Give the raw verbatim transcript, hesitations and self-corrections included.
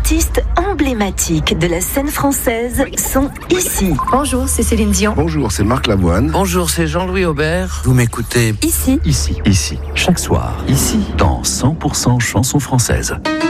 artistes emblématiques de la scène française sont ici. Bonjour, c'est Céline Dion. Bonjour, c'est Marc Lavoine. Bonjour, c'est Jean-Louis Aubert. Vous m'écoutez Ici. Ici, ici, chaque soir, ici, dans cent pour cent chansons françaises.